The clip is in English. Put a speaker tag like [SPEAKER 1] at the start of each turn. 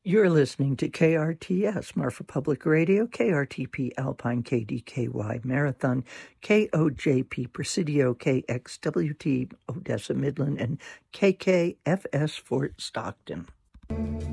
[SPEAKER 1] You're listening to KRTS, Marfa Public Radio, KRTP Alpine, KDKY Marathon, KOJP Presidio, KXWT Odessa Midland, and KKFS Fort Stockton.